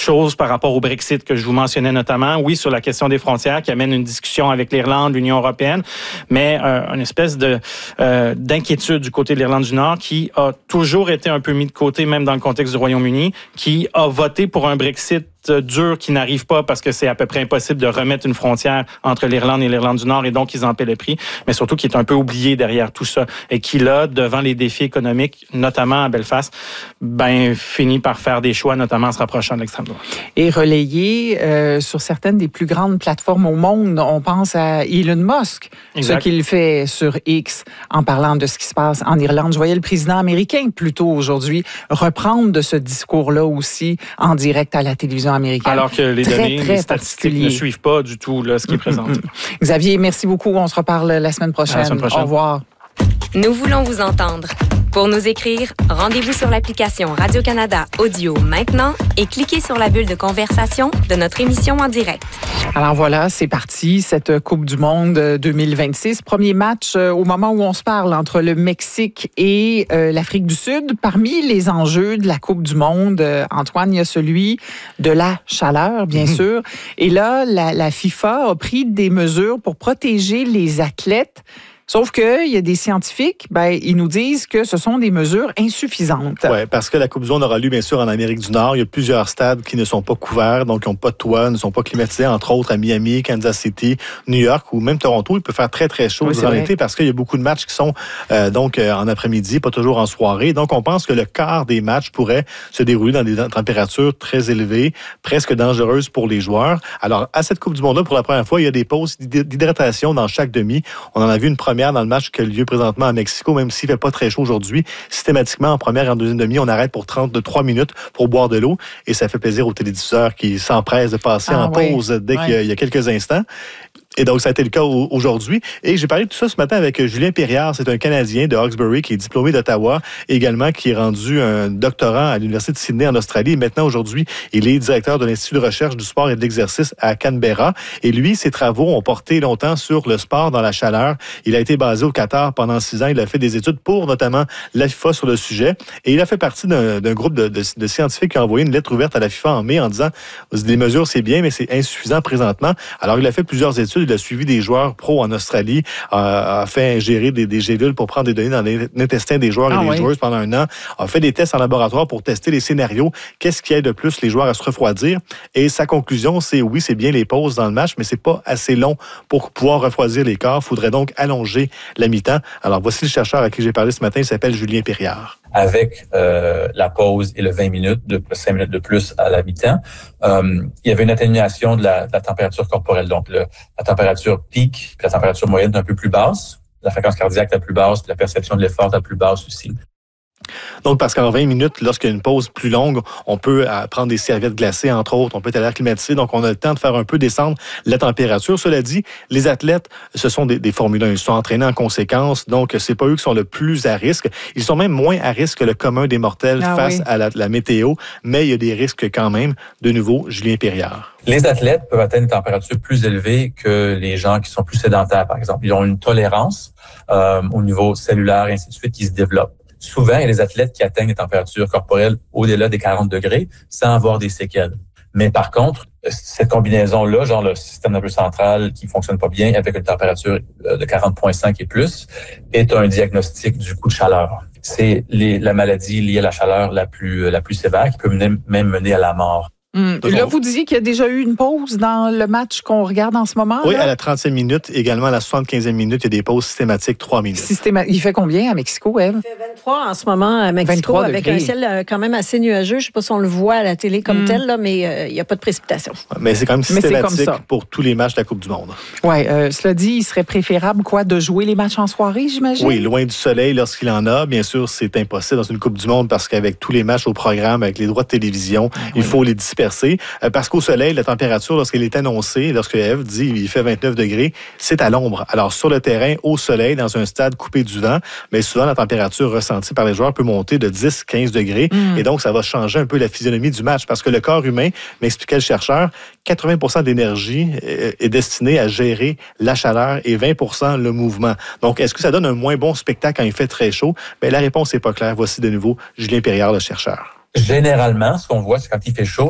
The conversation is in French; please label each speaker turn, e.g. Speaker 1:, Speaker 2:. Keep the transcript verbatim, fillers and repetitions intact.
Speaker 1: choses par rapport au Brexit que je vous mentionnais notamment. Oui, sur la question des frontières qui amène une discussion avec l'Irlande, l'Union européenne, mais euh, une espèce de euh, d'inquiétude du côté de l'Irlande du Nord qui a toujours été un peu mis de côté, même dans le contexte du Royaume-Uni, qui a voté pour un Brexit dur qui n'arrive pas parce que c'est à peu près impossible de remettre une frontière entre l'Irlande et l'Irlande du Nord et donc ils en paient le prix, mais surtout qui est un peu oublié derrière tout ça et qui là, devant les défis économiques, notamment à Belfast, ben finit par faire des choix, notamment en se rapprochant de l'extrême droite.
Speaker 2: Et relayé euh, sur certaines des plus grandes plateformes au monde, on pense à Elon Musk, exact. Ce qu'il fait sur X en parlant de ce qui se passe en Irlande. Je voyais le président américain plutôt aujourd'hui reprendre de ce discours-là aussi en direct à la télévision américaine.
Speaker 1: Alors que les
Speaker 2: très,
Speaker 1: données,
Speaker 2: très
Speaker 1: les statistiques ne suivent pas du tout là, ce qui est présenté.
Speaker 2: Mm-hmm. Xavier, merci beaucoup. On se reparle la semaine prochaine.
Speaker 1: La semaine prochaine.
Speaker 2: Au revoir.
Speaker 3: Nous voulons vous entendre. Pour nous écrire, rendez-vous sur l'application Radio-Canada Audio maintenant et cliquez sur la bulle de conversation de notre émission en direct.
Speaker 2: Alors voilà, c'est parti, cette Coupe du Monde deux mille vingt-six. Premier match euh, au moment où on se parle entre le Mexique et euh, l'Afrique du Sud. Parmi les enjeux de la Coupe du Monde, euh, Antoine, il y a celui de la chaleur, bien mmh. sûr. Et là, la, la FIFA a pris des mesures pour protéger les athlètes. Sauf qu'il y a des scientifiques, ben, ils nous disent que ce sont des mesures insuffisantes.
Speaker 4: Oui, parce que la Coupe du Monde aura lieu, bien sûr, en Amérique du Nord. Il y a plusieurs stades qui ne sont pas couverts, donc qui n'ont pas de toit, ne sont pas climatisés, entre autres à Miami, Kansas City, New York ou même Toronto. Il peut faire très, très chaud oui, durant l'été parce qu'il y a beaucoup de matchs qui sont euh, donc euh, en après-midi, pas toujours en soirée. Donc, on pense que le quart des matchs pourrait se dérouler dans des températures très élevées, presque dangereuses pour les joueurs. Alors, à cette Coupe du Monde-là, pour la première fois, il y a des pauses d'hydratation dans chaque demi. On en a vu une première dans le match qui a lieu présentement à Mexico, même s'il ne fait pas très chaud aujourd'hui. Systématiquement, en première et en deuxième demi, on arrête pour trente-trois minutes pour boire de l'eau et ça fait plaisir aux télédiffuseurs qui s'empressent de passer ah, en oui. pause dès oui. qu'il y a quelques instants. Et donc, ça a été le cas aujourd'hui. Et j'ai parlé de tout ça ce matin avec Julien Périard. C'est un Canadien de Hawkesbury qui est diplômé d'Ottawa, également qui est rendu un doctorat à l'Université de Sydney en Australie. Et maintenant, aujourd'hui, il est directeur de l'Institut de recherche du sport et de l'exercice à Canberra. Et lui, ses travaux ont porté longtemps sur le sport dans la chaleur. Il a été basé au Qatar pendant six ans. Il a fait des études pour notamment la FIFA sur le sujet. Et il a fait partie d'un, d'un groupe de, de, de scientifiques qui a envoyé une lettre ouverte à la FIFA en mai en disant « Des mesures, c'est bien, mais c'est insuffisant présentement. » Alors, il a fait plusieurs études. Il a suivi des joueurs pros en Australie, euh, a fait ingérer des, des gélules pour prendre des données dans l'intestin des joueurs ah et des oui. joueuses pendant un an, a fait des tests en laboratoire pour tester les scénarios, qu'est-ce qui aide le plus les joueurs à se refroidir. Et sa conclusion, c'est oui, c'est bien les pauses dans le match, mais c'est pas assez long pour pouvoir refroidir les corps. Il faudrait donc allonger la mi-temps. Alors, voici le chercheur à qui j'ai parlé ce matin, il s'appelle Julien Périard.
Speaker 5: Avec euh, la pause et le vingt minutes, de cinq minutes de plus à la mi-temps, euh, il y avait une atténuation de la, de la température corporelle. Donc, le, la température pique, puis la température moyenne est un peu plus basse, la fréquence cardiaque la plus basse, puis la perception de l'effort la plus basse aussi.
Speaker 4: Donc, parce qu'en vingt minutes, lorsqu'il y a une pause plus longue, on peut euh, prendre des serviettes glacées, entre autres, on peut être à l'air climatisé, donc on a le temps de faire un peu descendre la température. Cela dit, les athlètes, ce sont des, des Formule un, ils sont entraînés en conséquence, donc c'est pas eux qui sont le plus à risque. Ils sont même moins à risque que le commun des mortels ah, face oui. à la, la météo, mais il y a des risques quand même. De nouveau, Julien Périard.
Speaker 5: Les athlètes peuvent atteindre des températures plus élevées que les gens qui sont plus sédentaires, par exemple. Ils ont une tolérance euh, au niveau cellulaire et ainsi de suite qui se développe. Souvent, il y a des athlètes qui atteignent des températures corporelles au-delà des quarante degrés sans avoir des séquelles. Mais par contre, cette combinaison-là, genre le système nerveux central qui fonctionne pas bien avec une température de quarante virgule cinq et plus, est un diagnostic du coup de chaleur. C'est les, la maladie liée à la chaleur la plus, la plus sévère qui peut mener, même mener à la mort.
Speaker 2: Hum. Là, vous disiez qu'il y a déjà eu une pause dans le match qu'on regarde en ce moment?
Speaker 4: Oui,
Speaker 2: là?
Speaker 4: À la trentième minute, également à la soixante-quinzième minute, il y a des pauses systématiques, trois minutes.
Speaker 2: Systéma... Il fait combien à Mexico, Ève?
Speaker 6: Il fait vingt-trois en ce moment à Mexico, avec un ciel quand même assez nuageux. Je ne sais pas si on le voit à la télé comme hum. tel, là, mais euh, il n'y a pas de précipitation.
Speaker 4: Mais c'est quand même systématique pour tous les matchs de la Coupe du Monde.
Speaker 2: Oui, euh, cela dit, il serait préférable quoi, de jouer les matchs en soirée, j'imagine?
Speaker 4: Oui, loin du soleil lorsqu'il en a. Bien sûr, c'est impossible dans une Coupe du Monde parce qu'avec tous les matchs au programme, avec les droits de télévision, ah, il oui. faut les disperser. Euh, Parce qu'au soleil, la température, lorsqu'elle est annoncée, lorsque Ève dit il fait vingt-neuf degrés, c'est à l'ombre. Alors, sur le terrain, au soleil, dans un stade coupé du vent, mais souvent, la température ressentie par les joueurs peut monter de dix à quinze degrés. Mmh. Et donc, ça va changer un peu la physionomie du match. Parce que le corps humain, m'expliquait le chercheur, quatre-vingts pour cent d'énergie est destinée à gérer la chaleur et vingt pour cent le mouvement. Donc, est-ce que ça donne un moins bon spectacle quand il fait très chaud? Bien, la réponse n'est pas claire. Voici de nouveau Julien Périard, le chercheur.
Speaker 5: Généralement, ce qu'on voit, c'est quand il fait chaud,